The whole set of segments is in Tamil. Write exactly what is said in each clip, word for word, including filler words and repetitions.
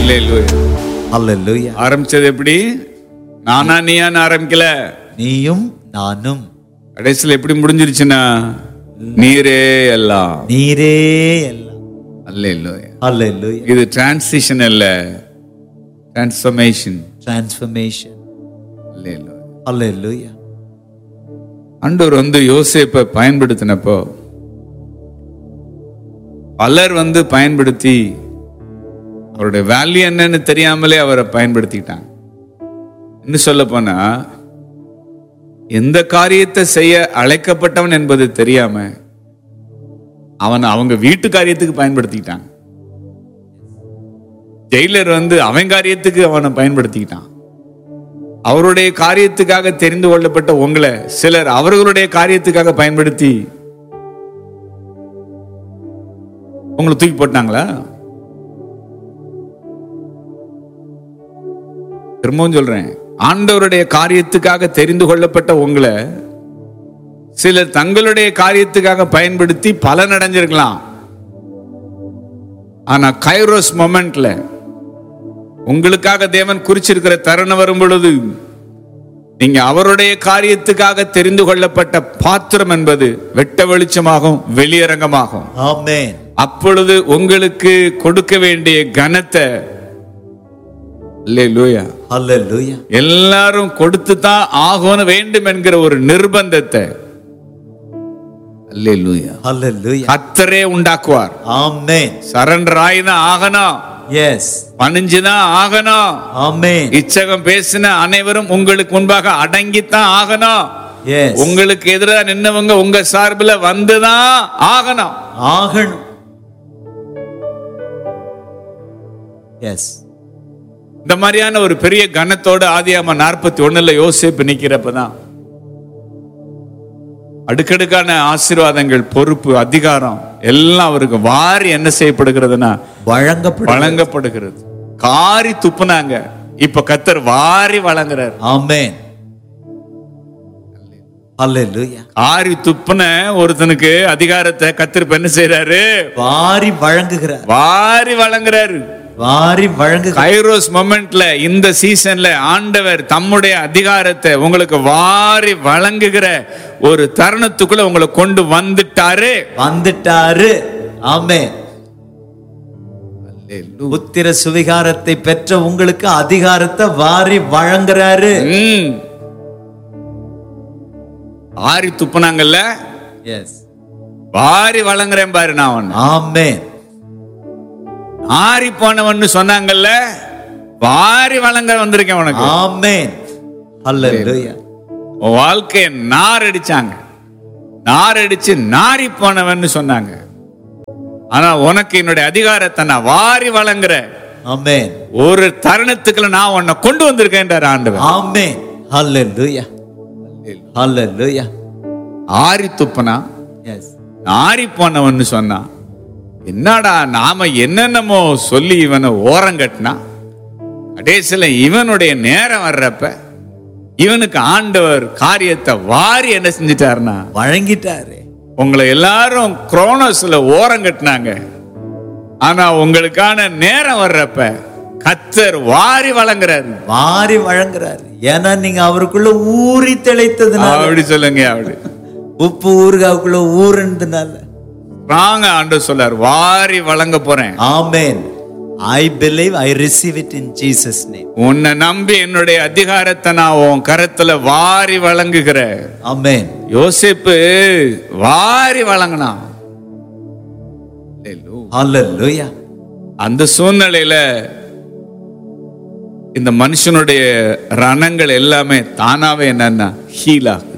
அல்லேலூயா. அல்லேலூயா. ஆரம்பிச்சது எப்படி? நானா நீயான்னு ஆரம்பிக்கல, நீயும் நானும். கடைசியில் எப்படி முடிஞ்சிருச்சுன்னா நீரே எல்லாம். நீரே எல்லாம். அல்லேலூயா. அல்லேலூயா. இது டிரான்சிஷன் இல்ல, டிரான்ஸ்ஃபர்மேஷன். டிரான்ஸ்ஃபர்மேஷன். அல்லேலூயா. அல்லேலூயா. ஆண்டவர் வந்து யோசேப்பை பயன்படுத்தினப்போ பலர் வந்து பயன்படுத்தி அவருடைய வேல்யூ என்னன்னு தெரியாமலே அவரை பயன்படுத்திட்டாங்க. இன்னும் சொல்ல போனா எந்த காரியத்தை செய்ய அழைக்கப்பட்டவன் என்பது தெரியாம அவன் அவங்க வீட்டு காரியத்துக்கு பயன்படுத்திக்கிட்டான். ஜெயிலர் வந்து அவன் காரியத்துக்கு அவனை பயன்படுத்திக்கிட்டான். அவருடைய காரியத்துக்காக தெரிந்து கொள்ளப்பட்ட உங்களை சிலர் அவர்களுடைய காரியத்துக்காக பயன்படுத்தி உங்களை தூக்கி போட்டாங்களா? திரும்பவும் சொல்றேன், ஆண்டவருடைய காரியத்துக்காக தெரிந்து கொள்ளப்பட்ட உங்களை சிலர் தங்களுடைய காரியத்துக்காக பயன்படுத்தி பலன் அடைஞ்சிருக்கலாம். ஆனா கைரோஸ் மொமெண்ட்ல உங்களுக்காக தேவன் குறிச்சிருக்கிற தருணம் வரும் பொழுது நீங்க அவருடைய காரியத்துக்காக தெரிந்து கொள்ளப்பட்ட பாத்திரம் என்பது வெட்ட வெளிச்சமாகும், வெளியரங்கமாகும். ஆமென். அப்பொழுது உங்களுக்கு கொடுக்க வேண்டிய கனத்தை அல்லேலூயா அல்லேலூயா எல்லாரும் கொடுத்து தான் ஆகணும் வேண்டும் என்கிற ஒரு நிர்பந்தத்தை அல்லேலூயா அல்லேலூயா கர்த்தரே உண்டாக்குவார். ஆமென். சரண்டர் ஆயிதான் ஆகணும். எஸ். பணிஞ்சுதான் ஆகணும். ஆமென். இச்சகம் பேசின அனைவரும் உங்களுக்கு முன்பாக அடங்கித்தான் ஆகணும். எஸ். உங்களுக்கு எதிராக நின்னவங்க உங்க சார்பில் வந்துதான் ஆகணும். ஆகணும். எஸ். இந்த மாதிரியான ஒரு பெரிய கனத்தோட ஆதியாகம நாற்பத்தி ஒண்ணுல யோசேப்பு நிக்கிறப்பதான் அடுக்கடுக்கான ஆசீர்வாதங்கள், பொறுப்பு, அதிகாரம் எல்லாம் அவருக்கு வாரி என்ன செய்யப்படுகிறதுனா வழங்கப்படு வழங்கப்படுகிறது. காரி துப்புனாங்க, இப்ப கர்த்தர் வாரி வழங்குறார். ஆமென். அல்லேலூயா. காரி துப்புன ஒருத்தனுக்கு அதிகாரத்தை கர்த்தர் என்ன செய்யறாரு? வாரி வழங்குகிறார். வாரி வழங்குறாரு. வாரி வழங்கு. கைரோஸ் மொமெண்ட்ல இந்த சீசன்ல ஆண்டவர் தம்முடைய அதிகாரத்தை உங்களுக்கு வாரி வழங்குகிற ஒரு தருணத்துக்குள்ள உங்களை கொண்டு வந்துட்டாரு வந்துட்டாரு. ஆமென். புத்திர சுவிகாரத்தை பெற்ற உங்களுக்கு அதிகாரத்தை வாரி வழங்குறாரு. வாரி துப்புனாங்கல்ல, எஸ். வாரி வழங்குறேன் பாரு நான். ஆமென். ஆரி போனவன்னு சொன்னாங்கல்ல, வாரி வழங்க வந்திருக்கேன் உனக்கு. ஆமென். அல்லேலூயா. உன் வாழ்க்கையை நார் அடிச்சாங்க, நார் அடிச்சு நாரி போனவன்னு சொன்னாங்க. ஆனா உனக்கு என்னுடைய அதிகாரத்தை நான் வாரி வழங்குற ஆமென் ஒரு தருணத்துக்குள்ள நான் உன்னை கொண்டு வந்திருக்கேன் ஆண்டவர். ஆமென். அல்லேலூயா. அல்லேலூயா. ஆரி துப்பனா, எஸ். ஆரி போனவன்னு சொன்னா என்னடா நாம என்னென்னமோ சொல்லி இவனை ஓரங்கட்டினா கடைசியில இவனுடைய நேரம் வர்றப்ப இவனுக்கு ஆண்டவர் காரியத்தை வாரி என்ன செஞ்சிட்டாருன்னா வழங்கிட்டாரு. உங்களை எல்லாரும் குரோனோஸ்ல ஓரங்கட்டினாங்க, ஆனா உங்களுக்கான நேரம் வர்றப்ப கர்த்தர் வாரி வழங்குறாரு. வாரி வழங்குறாரு. ஏன்னா நீங்க அவருக்குள்ள ஊறி தெளித்ததுனால. அப்படி சொல்லுங்க. அப்படி உப்பு ஊறுகாவுக்குள்ள ஊறுனதுனால வாங்க ஆண்டவர் சொல்லார், வாரி வழங்க போறேன். ஆமென். I believe I receive it in Jesus name. உன்னை நம்பி என்னுடைய அதிகாரத்தை நான் உன் கரத்துல வாரி வழங்குகிற. ஆமென். யோசேப்பு வாரி வழங்கினான். அல்லேலூயா. அந்த சூழ்நிலையில இந்த மனுஷனுடைய ரணங்கள் எல்லாமே தானாவே என்னன்னா ஹீல் ஆகுது.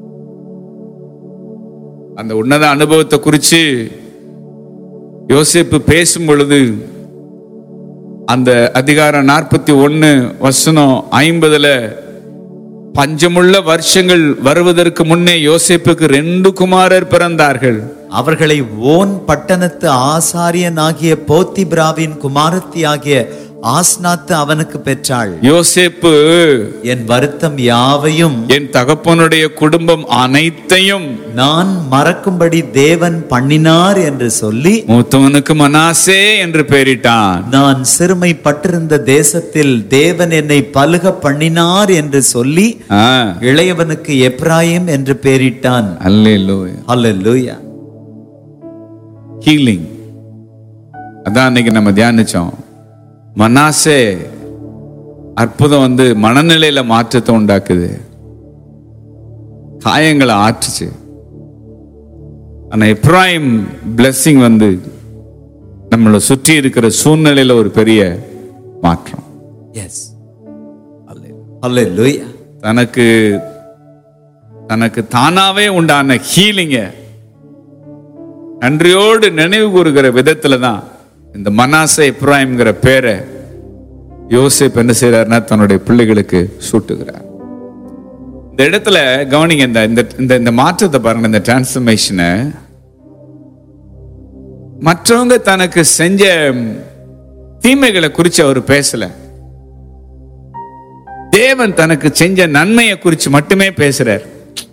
அந்த உன்னத அனுபவத்தை குறித்து யோசேப்பு பேசும் பொழுது அந்த அதிகாரம் நாற்பத்தி ஒன்னு வசனம் ஐம்பதுல பஞ்சமுள்ள வருஷங்கள் வருவதற்கு முன்னே யோசேப்புக்கு ரெண்டு குமாரர் பிறந்தார்கள். அவர்களை ஓன் பட்டணத்து ஆசாரியன் ஆகிய போத்திபிராவின் குமாரத்தி ஆகிய ஆஸ்நாத்து அவனுக்கு பெற்றாள். யோசேப்பு என் வருத்தம் யாவையும் என் தகப்பனுடைய குடும்பம் அனைத்தையும் நான் மறக்கும்படி தேவன் பண்ணினார் என்று சொல்லி மூத்தவனுக்கு மனாசே என்று பெயரிட்டான். நான் சிறுமைப்பட்டிருந்த தேசத்தில் தேவன் என்னை பலுக பண்ணினார் என்று சொல்லி ஆ, இளையவனுக்கு எப்ராயிம் என்று பெயரிட்டான். அல்லேலூயா. ஹல்லேலூயா. ஹீலிங், அதான் அன்னைக்கு நம்ம தியானிச்சோம். மனாசே அற்புதம் வந்து மனநிலையில மாற்றத்தை உண்டாக்குது, காயங்களை ஆற்றுச்சு. ஆனா எப்ராயிம் பிளெஸிங் வந்து நம்மளை சுற்றி இருக்கிற சூழ்நிலையில ஒரு பெரிய மாற்றம். எஸ், ஹல்லேலூயா. தனக்கு தனக்கு தானாவே உண்டான ஹீலிங்க நன்றியோடு நினைவு கூறுகிற விதத்துல தான் இந்த மனாசே எப்ராயிம்ங்கிற பேரை யோசேப் என்ன செய்யறாருன்னா தன்னுடைய பிள்ளைகளுக்கு சூட்டுகிறார். இந்த இடத்துல கவனிங்க, இந்த இந்த இந்த மாற்றத்தை பாருங்க, இந்த டிரான்ஸ்ஃபர்மேஷனை. மற்றவங்க தனக்கு செஞ்ச தீமைகளை குறித்து அவர் பேசல, தேவன் தனக்கு செஞ்ச நன்மையை குறித்து மட்டுமே பேசுறார்.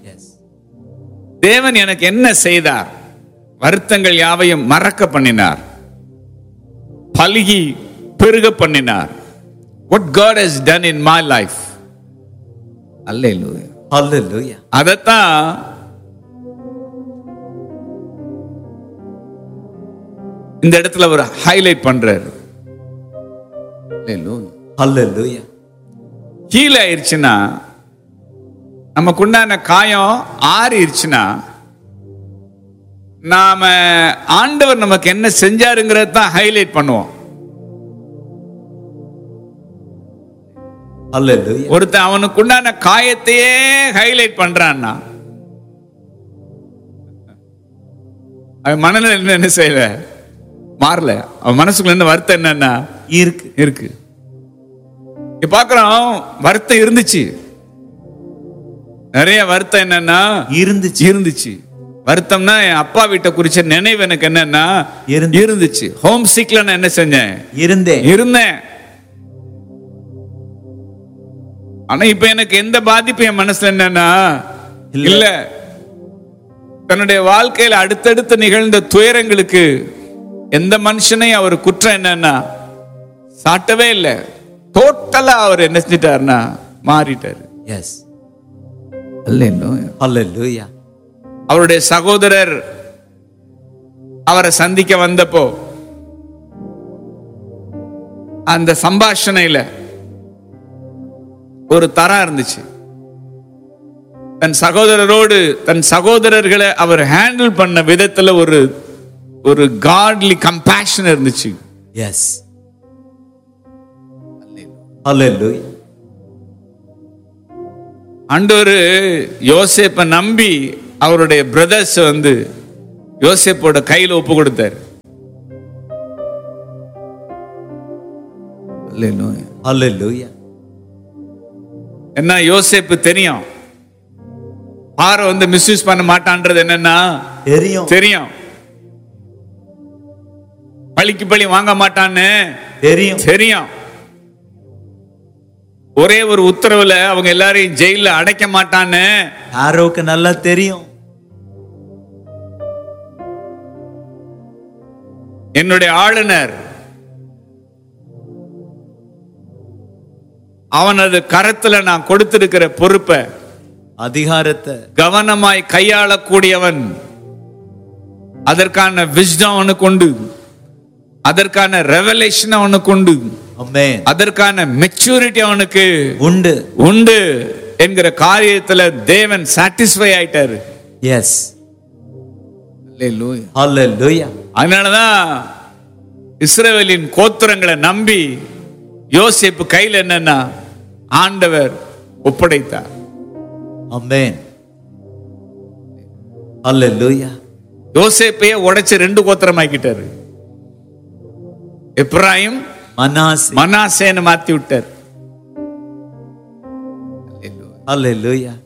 தேவன் எனக்கு என்ன செய்தார், வருத்தங்கள் யாவையும் மறக்க பண்ணினார், பல்கி பெருக பண்ணினார். What God has done in my life. அல்லேலூயா. ஹல்லேலூயா. அதத்தான் இந்த இடத்துல ஒரு ஹைலைட் பண்றாரு. அல்லேலூயா. ஹல்லேலூயா. ஹீல் ஆயிருச்சுன்னா, நமக்குண்டான காயம் ஆறிடுச்சுன்னா, நாம ஆண்டவர் நமக்கு என்ன செஞ்சாருங்கிறத தான் ஹைலைட் பண்ணுவோம். ஹல்லேலூயா. ஒருத்தன் அவனுக்கு உண்டான காயத்தையே ஹைலைட் பண்றான்னா அவன் மனநிலை என்ன செய்யல, மாறல. அவன் மனசுக்குள்ள என்ன வருத்தம் என்னன்னா இருக்கு இருக்கு. இப்ப பாக்குறோம், வருத்தம் இருந்துச்சு, நிறைய வருத்தம் என்னன்னா இருந்துச்சு இருந்துச்சு. வருத்தம்னா என் அப்பா வீட்டை குறிச்ச நினைவு எனக்கு என்னன்னா இருந்து- இருந்துச்சு. ஹோம் சிக்ல நான் என்ன செஞ்சேன், இருந்தேன் இருந்தேன். ஆனா இப்ப எனக்கு எந்த பாதிப்பு என் மனசுல என்னன்னா இல்ல. இல்ல. தன்னுடைய வாழ்க்கையில அடுத்தடுத்து நிகழ்ந்த துயரங்களுக்கு எந்த மனுஷனையும் அவர் குற்றம் என்னன்னா சாட்டவே இல்லை. டோட்டலா அவர் என்ன செஞ்சிட்டாருன்னா மாறிட்டாரு. எஸ், அல்லேலூயா. ஹல்லேலூயா. அவருடைய சகோதரர் அவரை சந்திக்க வந்தப்போ அந்த சம்பாஷணையில ஒரு தரம் இருந்துச்சு. தன் சகோதரரோடு தன் சகோதரர்களை அவர் ஹேண்டில் பண்ண விதத்துல ஒரு ஒரு காட்லி கம்பேஷன் இருந்துச்சு. எஸ், ஹல்லேலூயா. ஆண்டவர் யோசேப்பை நம்பி அவருடைய பிரதர்ஸ் வந்து யோசேப்போட கையில ஒப்பு கொடுத்தார். அல்லேலூயா. ஹல்லேலூயா. என்ன யோசேப்பு தெரியும், பாறை வந்து மிஸ்யூஸ் பண்ண மாட்டான்றது என்னன்னா தெரியும் தெரியும். பழிக்கு பழி வாங்க மாட்டான்னு தெரியும் தெரியும். ஒரே ஒரு உத்தரவுல அவங்க எல்லாரையும் ஜெயில அடைக்க மாட்டான்னு ஆரோக்கு நல்லா தெரியும். என்னுடைய ஆளுநர் அவனது கரத்துல நான் கொடுத்திருக்கிற பொறுப்பை அதிகாரத்தை கவனமாய் கையாளக்கூடியவன். அதற்கான விஸ்டம் அவனுக்கு உண்டு, அதற்கான ரெவலேஷன் அவனுக்கு உண்டு, ஆமென், அதற்கான மெச்சூரிட்டி அவனுக்கு உண்டு உண்டு என்கிற காரியத்துல தேவன் சாட்டிஸ்ஃபை ஆயிட்டாரு. எஸ், அல்லேலூயா. ஹல்லேலூயா. அதனாலதான் இஸ்ரவேலின் கோத்திரங்களை நம்பி யோசேப்பு கையில் என்னன்னா ஆண்டவர் ஒப்படைத்தார். ஆமென், ஹல்லேலூயா. யோசேப்பையே உடைச்சு ரெண்டு கோத்திரமாக்கிட்டாரு. எப்ராயிம் மனாசே, மனாசேன்னு மாத்தி விட்டார். ஹல்லேலூயா.